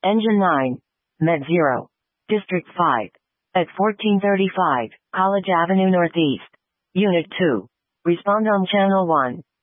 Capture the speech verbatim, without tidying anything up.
Engine nine. Med zero. District five. At fourteen thirty-five, College Avenue Northeast. Unit two. Respond on Channel one.